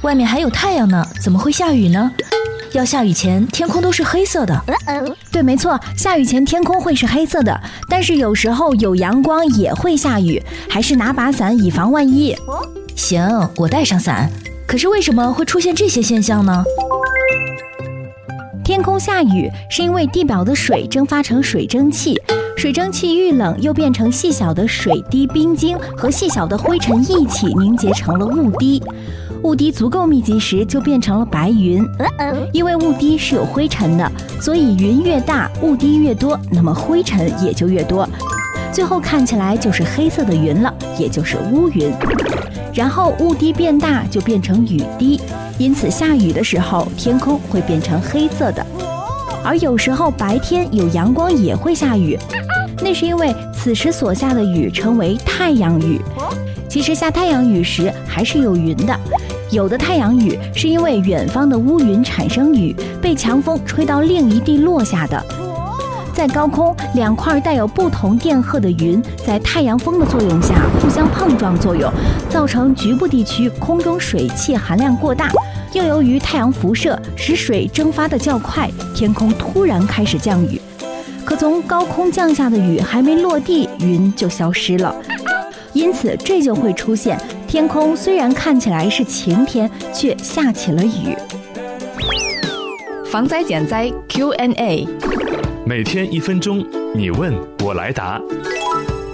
外面还有太阳呢，怎么会下雨呢？要下雨前天空都是黑色的。 对，没错，下雨前天空会是黑色的，但是有时候有阳光也会下雨，还是拿把伞以防万一。 行，我带上伞。可是为什么会出现这些现象呢？ 天空下雨是因为地表的水蒸发成水蒸气，水蒸气遇冷又变成细小的水滴、冰晶和细小的灰尘一起凝结成了雾滴。雾滴足够密集时就变成了白云。因为雾滴是有灰尘的，所以云越大，雾滴越多，那么灰尘也就越多，最后看起来就是黑色的云了，也就是乌云。然后雾滴变大就变成雨滴，因此下雨的时候天空会变成黑色的。而有时候白天有阳光也会下雨，那是因为此时所下的雨称为太阳雨。其实下太阳雨时还是有云的，有的太阳雨是因为远方的乌云产生雨，被强风吹到另一地落下的。在高空，两块带有不同电荷的云在太阳风的作用下互相碰撞作用，造成局部地区空中水汽含量过大，又由于太阳辐射使水蒸发的较快，天空突然开始降雨。可从高空降下的雨还没落地，云就消失了。因此这就会出现天空虽然看起来是晴天，却下起了雨。 防灾减灾 Q&A， 每天1分钟，你问我来答。